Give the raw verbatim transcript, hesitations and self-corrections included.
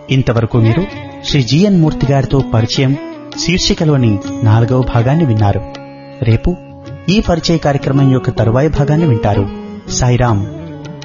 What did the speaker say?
ఇంతవరకు మీరు శ్రీ జిఎన్ మూర్తి గారితో పరిచయం శీర్షికలోని నాలుగవ భాగాన్ని విన్నారు. రేపు ఈ పరిచయ కార్యక్రమం యొక్క తరువాయి భాగాన్ని వింటారు. సాయిరాం.